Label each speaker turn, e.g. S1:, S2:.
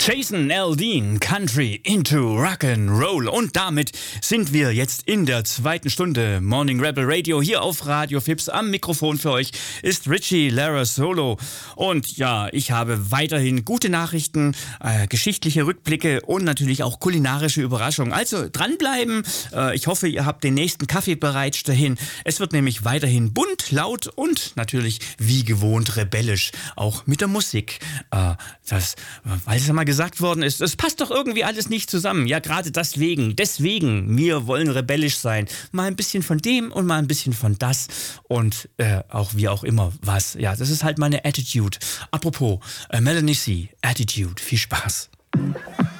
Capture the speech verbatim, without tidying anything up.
S1: Jason Aldean, Country into Rock'n'Roll. Und damit sind wir jetzt in der zweiten Stunde Morning Rebel Radio hier auf Radio Fips. Am Mikrofon für euch ist Richie Lara Solo. Und ja, ich habe weiterhin gute Nachrichten, äh, geschichtliche Rückblicke und natürlich auch kulinarische Überraschungen. Also dranbleiben. Äh, ich hoffe, ihr habt den nächsten Kaffee bereit dahin. Es wird nämlich weiterhin bunt, laut und natürlich wie gewohnt rebellisch. Auch mit der Musik. Äh, das, weil es ja mal gesagt worden ist, es passt doch irgendwie alles nicht zusammen. Ja, gerade deswegen, deswegen, wir wollen rebellisch sein. Mal ein bisschen von dem und mal ein bisschen von das und äh, auch wie auch immer was. Ja, das ist halt meine Attitude. Apropos, äh, Melanie C., Attitude, viel Spaß.